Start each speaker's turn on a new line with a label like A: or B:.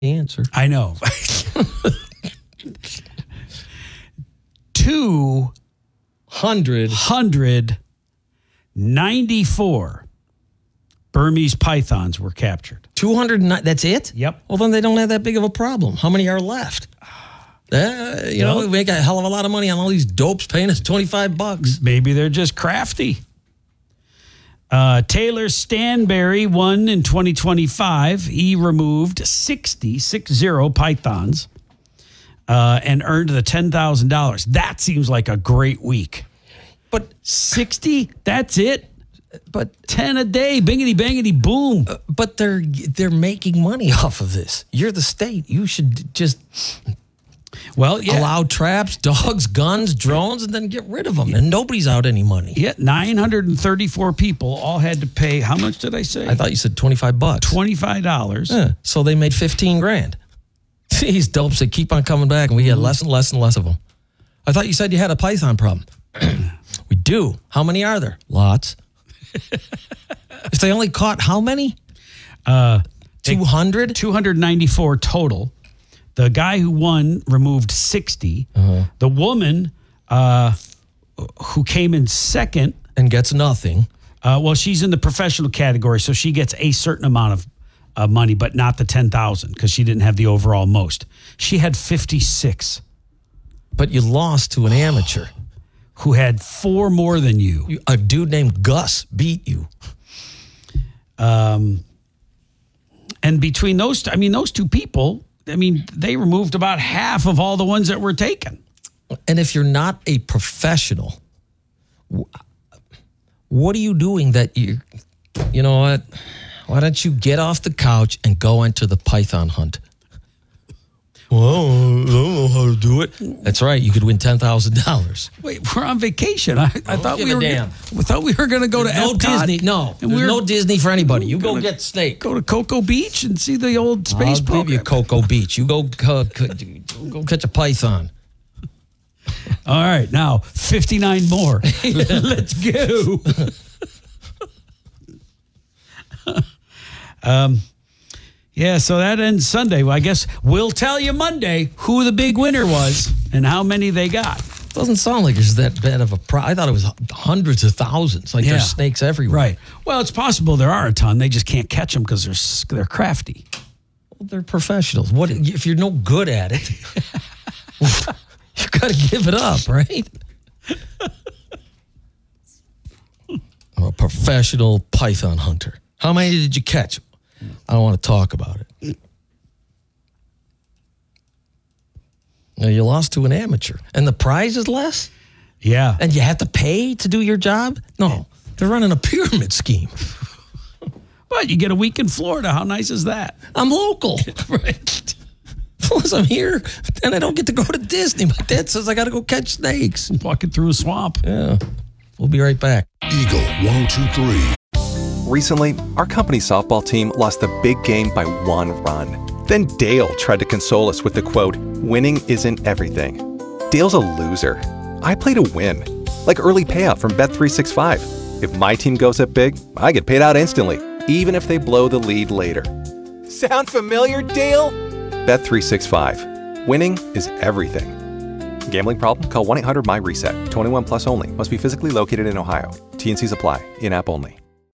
A: the answer.
B: I know. 294 Burmese pythons were captured.
A: 209. That's it?
B: Yep.
A: Well, then they don't have that big of a problem. How many are left? We make a hell of a lot of money on all these dopes paying us $25.
B: Maybe they're just crafty. Taylor Stanberry won in 2025. He removed 60 pythons and earned the $10,000. That seems like a great week.
A: But
B: 60, that's it.
A: But
B: 10 a day, bingity bangity boom.
A: But they're making money off of this. You're the state. You should just allow traps, dogs, guns, drones, and then get rid of them. And nobody's out any money.
B: Yeah, 934 people all had to pay. How much did I say?
A: I thought you said $25.
B: $25.
A: Yeah, so they made $15,000. These dopes, they keep on coming back, and we get less and less and less of them. I thought you said you had a python problem. We do. How many are there? Lots. If they only caught how many? 200?
B: 294 total. The guy who won removed 60. The woman who came in second.
A: And gets nothing.
B: She's in the professional category, so she gets a certain amount of money, but not the $10,000 because she didn't have the overall most. She had 56.
A: But you lost to an amateur.
B: Who had 4 more than you.
A: A dude named Gus beat you.
B: And between those two people, they removed about half of all the ones that were taken.
A: And if you're not a professional, what are you doing that you know what? Why don't you get off the couch and go into the python hunt? Well, I don't know how to do it. That's right. You could win $10,000.
B: Wait, we're on vacation. I thought we were.
A: Damn.
B: We thought we were going to go to
A: no
B: Epcot.
A: Disney. No, and there's no Disney for anybody. You go get steak.
B: Go to Cocoa Beach and see the old space program.
A: I'll give you Cocoa Beach. You go catch a python.
B: All right, now 59 more. Let's go. Yeah, so that ends Sunday. Well, I guess we'll tell you Monday who the big winner was and how many they got.
A: Doesn't sound like it's that bad of a I thought it was hundreds of thousands. Like there's snakes everywhere.
B: Right. Well, it's possible there are a ton. They just can't catch them because they're crafty.
A: Well, they're professionals. What if you're no good at it? You got to give it up, right? I'm a professional python hunter. How many did you catch? I don't want to talk about it. Now, you lost to an amateur. And the prize is less?
B: Yeah.
A: And you have to pay to do your job? No. They're running a pyramid scheme.
B: But you get a week in Florida. How nice is that?
A: I'm local. Right. Plus, I'm here, and I don't get to go to Disney. My dad says I got to go catch snakes.
B: Walking through a swamp.
A: Yeah. We'll be right back.
C: Eagle 102.3.
D: Recently, our company's softball team lost the big game by 1 run. Then Dale tried to console us with the quote, "Winning isn't everything." Dale's a loser. I play to win. Like early payout from Bet365. If my team goes up big, I get paid out instantly, even if they blow the lead later. Sound familiar, Dale? Bet365. Winning is everything. Gambling problem? Call 1-800-MY-RESET. 21 plus only. Must be physically located in Ohio. T&Cs apply. In-app only.